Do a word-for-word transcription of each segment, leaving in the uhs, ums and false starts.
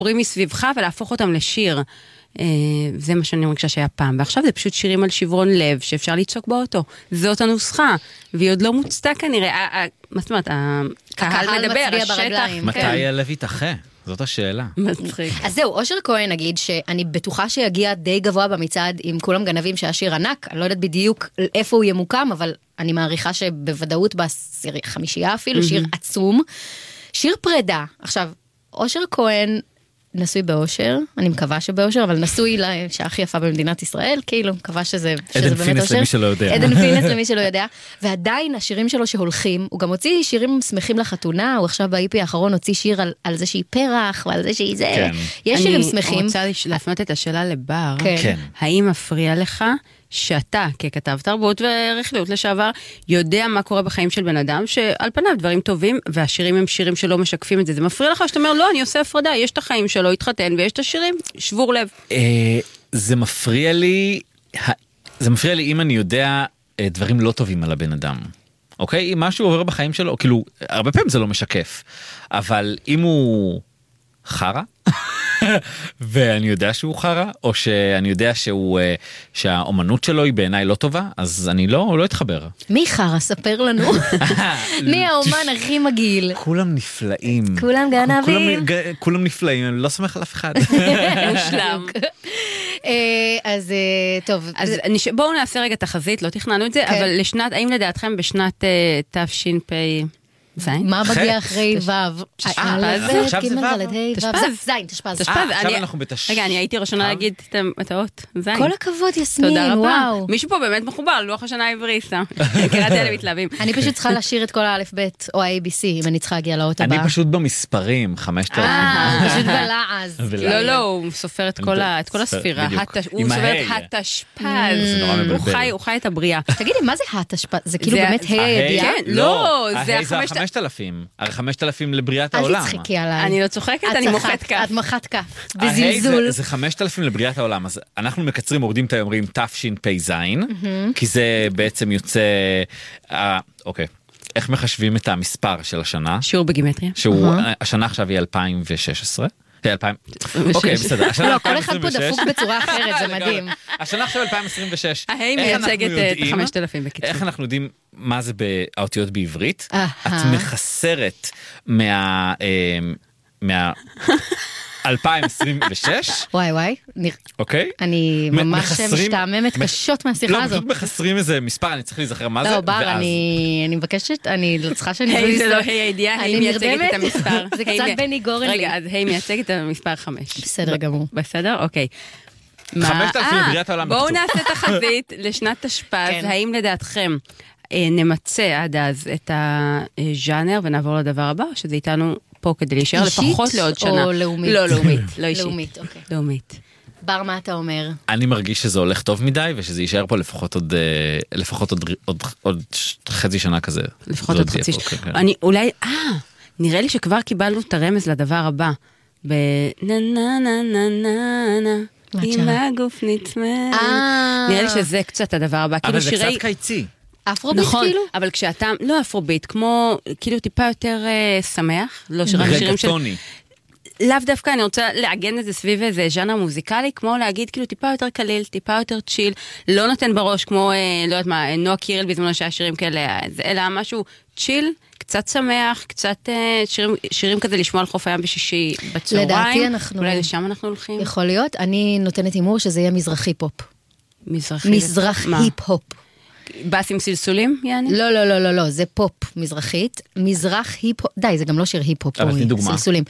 סיפורים מסביבך ולהפוך אותם לשיר. זה מה שאני מרגישה שהיה פעם, ועכשיו זה פשוט שירים על שברון לב שאפשר ליצוק באוטו, זאת הנוסחה, והיא עוד לא מוצתה כנראה, מה זאת אומרת, הקהל מדבר, השטח. מתי הלב יתאחה? זאת השאלה. מצחיק. אז זהו, אושר כהן נגיד שאני בטוחה שיגיע די גבוה במצעד עם כולם גנבים שהשיר ענק, אני לא יודעת בדיוק איפה הוא ימוקם, אבל אני מעריכה שבוודאות בחמישייה אפילו, שיר עצום, שיר פרידה. עכשיו, אושר כהן נשוי באושר, אני מקווה שבאושר, אבל נשוי שהכי יפה במדינת ישראל, כאילו, מקווה שזה, שזה עדן באמת פינס אושר. למי שלא יודע. עדן פינס למי שלא יודע. ועדיין השירים שלו שהולכים, הוא גם הוציא שירים שמחים לחתונה, הוא עכשיו ב-איי פי האחרון הוציא שיר על, על זה שהיא פרח, ועל זה שהיא זה. כן. יש שירים שמחים. אני רוצה להפנות את השאלה לבר. כן. כן. האם מפריע לך שאתה, ככתב תרבות ורכילות לשעבר, יודע מה קורה בחיים של בן אדם, שעל פניו דברים טובים, והשירים הם שירים שלא משקפים את זה. זה מפריע לך שאתה אומר, לא, אני עושה הפרדה, יש את החיים שלו, התחתן, ויש את השירים, שבור לב. זה מפריע לי, זה מפריע לי אם אני יודע דברים לא טובים על הבן אדם. אוקיי? אם משהו עובר בחיים שלו, כאילו, הרבה פעמים זה לא משקף, אבל אם הוא חרה, ואני יודע שהוא חרה, או שאני יודע שהוא, שהאומנות שלו היא בעיניי לא טובה, אז אני לא, לא אתחבר. מי חרה? ספר לנו. מי האומן הכי מגעיל? כולם נפלאים. כולם גנבים. כולם נפלאים, אני לא סומך על אף אחד. מושלם. אז טוב. אז בואו נעשה רגע תחזית, לא תכננו את זה, אבל לשנת, האם לדעתכם בשנת תש"פ... מה מגיע אחרי ו'? עכשיו זה ו'? זין, תשפז. עכשיו אנחנו בתש... רגע, אני הייתי ראשונה להגיד את האות, זין. כל הכבוד יסמין, תודה רבה. וואו. מישהו פה באמת מחובר, לוח השנה העברי, סתם. קראתי עליהם מתלהבים. אני פשוט צריכה לשיר את כל האלף בית או ה-איי בי סי, אם אני צריכה להגיע לאות הבאה. אני פשוט במספרים, חמשת אלפים. אה, פשוט בלעז. לא, לא, הוא סופר את כל הספירה. הוא סופר את התשפ"ז. הוא חי את הבריאה. תגידי, מה זה התשפ"ז? זה כאילו באמת ה' הידיעה? לא, זה חמשת אלפים. הרי חמשת אלפים לבריאת העולם. אל תצחקי עליי. אני לא צוחקת, אני מוחאת כף. את מוחאת כף. בזלזול. זה חמשת אלפים לבריאת העולם. אז אנחנו מקצרים, מורדים את האומרים תש"פ"ז, כי זה בעצם יוצא... אוקיי. איך מחשבים את המספר של השנה? שיעור בגימטריה. שהוא, השנה עכשיו היא אלפיים ושש עשרה. אוקיי, בסדר. לא, כל אחד פה דפוק בצורה אחרת, זה מדהים. השנה עכשיו אלפיים עשרים ושש. ההיא מייצגת את חמשת אלפים בקיצור. איך אנחנו יודעים מה זה באותיות בעברית? את מחסרת מה... מה... אלפיים עשרים ושש. וואי וואי. אוקיי? אני ממש משתעממת קשות מהשיחה הזאת. לא, פשוט מחסרים איזה מספר, אני צריך להיזכר מה זה. לא, בר, אני מבקשת, אני לא צריכה שאני... היי, זה לא היי הידיעה, היי מייצגת את המספר. זה קצת בני גורן לי. רגע, אז היי מייצגת את המספר חמש. בסדר גמור. בסדר? אוקיי. חמשת אלפים לבריאת העולם. בואו נעשה תחזית לשנת תשפ"ז, האם לדעתכם נמצא עד אז את הז'אנר ונעבור לדבר הבא, או שזה איתנו פה כדי להישאר לפחות לעוד שנה. אישית או לאומית? לא, לאומית, לא אישית. לאומית, אוקיי. לאומית. בר, מה אתה אומר? אני מרגיש שזה הולך טוב מדי, ושזה יישאר פה לפחות עוד, לפחות עוד, עוד, עוד חצי שנה כזה. לפחות עוד חצי שנה. אני אולי, אה, נראה לי שכבר קיבלנו את הרמז לדבר הבא. ב... נה נה נה נה נה נה. עם הגוף נצמא. נראה לי שזה קצת הדבר הבא. אבל זה קצת קיצי. אפרוביט נכון, כאילו? אבל כשאתה, לא אפרוביט, כמו, כאילו טיפה יותר uh, שמח, לא שרק שירים של... רגטוני. לאו דווקא אני רוצה לעגן את זה סביב איזה ז'אנר מוזיקלי, כמו להגיד כאילו טיפה יותר קליל, טיפה יותר צ'יל, לא נותן בראש כמו, אה, לא יודעת מה, נועה קירל בזמנו שהיה שירים כאלה, אלא משהו צ'יל, קצת שמח, קצת אה, שירים, שירים כזה לשמוע על חוף הים בשישי בצהריים. לדעתי אנחנו... אולי לשם אנחנו הולכים. יכול להיות, אני נותנת אימור שזה יהיה מזרחי פופ. מזרחי? מזרח היפ-הופ. בס עם סלסולים, יעני? לא, לא, לא, לא, לא, זה פופ מזרחית, מזרח היפ-הופ, די, זה גם לא שיר היפ-הופ, אבל תני דוגמה. סלסולים.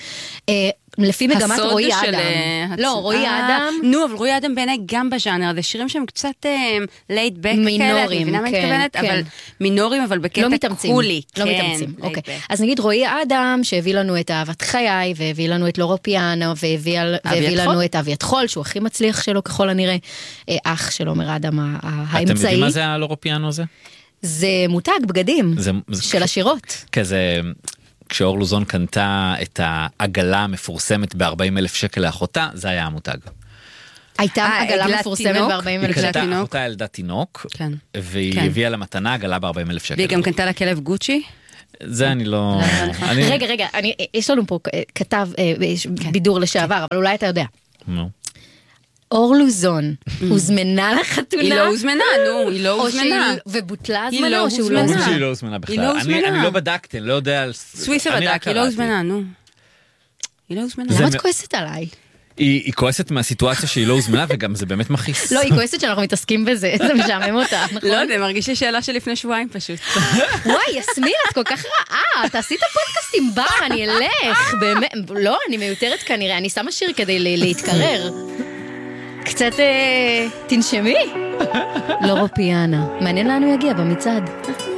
לפי מגמת רועי אדם. לא, רועי אדם. נו, אבל רועי אדם בעיניי גם בז'אנר, זה שירים שהם קצת לייט בק כאלה, מינורים, כן, אבל מינורים, אבל בקטע קולי. לא מתאמצים, אוקיי. אז נגיד רועי אדם, שהביא לנו את אהבת חיי, והביא לנו את לורו פיאנו, והביא לנו את אביית חול, שהוא הכי מצליח שלו ככל הנראה, אח של עומר אדם האמצעי. אתם יודעים מה זה הלורו פיאנו הזה? זה מותג בגדים של השירות. כזה... כשאור לוזון קנתה את העגלה המפורסמת ב-ארבעים אלף שקל לאחותה, זה היה המותג. הייתה עגלה מפורסמת ב-ארבעים אלף שקל. היא קנתה אחותה ילדה תינוק, והיא הביאה למתנה עגלה ב-ארבעים אלף שקל. והיא גם קנתה לה כלב גוצ'י? זה אני לא... אני- רגע, רגע, אני- יש לנו פה כתב אה, בידור לשעבר, אבל אולי אתה יודע. נו. אור לוזון, הוזמנה לחתונה? היא לא הוזמנה, נו, היא לא או הוזמנה. שהיא- ובוטלה היא הזמנה, לא או שהוא לא הוזמנה. אומרים הוזמן? שהיא לא הוזמנה בכלל. היא לא אני- הוזמנה. אני לא בדקתי, אני לא יודע על... סוויסה אני רק בדק, היא לא קראתי. הוזמנה, נו. היא לא הוזמנה. למה זה- את כועסת עליי? היא היא כועסת מהסיטואציה שהיא לא הוזמנה, וגם זה באמת מכעיס. לא, היא כועסת שאנחנו מתעסקים בזה, זה משעמם אותה, נכון? לא, זה מרגיש לי שאלה של לפני שבועיים פשוט. וואי, יסמין, את כל כך רעה, תעשי את הפודקאסט עם בר, אני אלך, באמת, לא, אני מיותרת כנראה, אני שמה שיר כדי ל- להתקרר. קצת, אה, תנשמי. לורו פיאנה, מעניין לאן הוא יגיע במצעד.